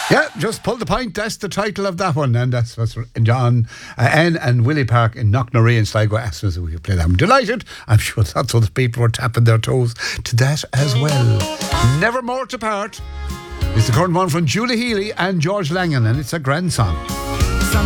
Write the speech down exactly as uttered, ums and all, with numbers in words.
Yeah, just pull the point. That's the title of that one, and that's what's John uh, N and Willie Park in Knocknaree in Sligo asked us if we could play that. I'm delighted. I'm sure lots of the people were tapping their toes to that as well. Never More to Part. It's the current one from Julie Healy and George Langan, and it's a grand song.